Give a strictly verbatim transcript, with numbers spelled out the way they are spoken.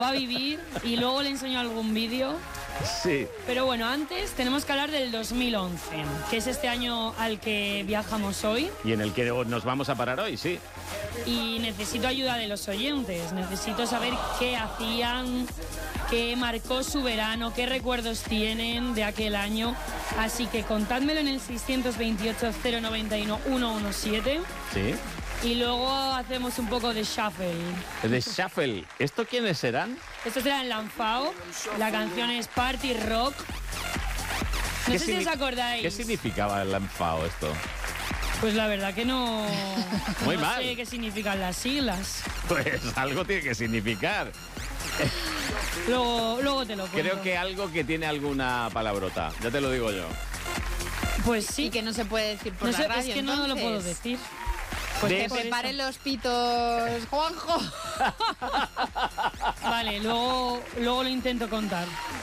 va a vivir y luego le enseño algún vídeo. Sí. Pero bueno, antes tenemos que hablar del dos mil once, que es este año al que viajamos hoy. Y en el que nos vamos a parar hoy, sí. Y necesito ayuda de los oyentes, necesito saber qué hacían, qué marcó su verano, qué recuerdos tienen de aquel año. Así que contádmelo en el seiscientos veintiocho, cero noventa y uno, ciento diecisiete. Sí. Y luego hacemos un poco de shuffle. De shuffle. ¿Esto quiénes serán? Esto será en Lanfao. La canción es Party Rock. No sé si os acordáis. ¿Qué significaba el Lanfao esto? Pues la verdad que no... Muy no mal. sé qué significan las siglas. Pues algo tiene que significar. Luego, luego te lo cuento. Creo que algo que tiene alguna palabrota. Ya te lo digo yo. Pues sí. Y que no se puede decir por No la sé, radio, es que no lo entonces. puedo decir. Pues De- que preparen los pitos, Juanjo. Vale, luego, luego lo intento contar.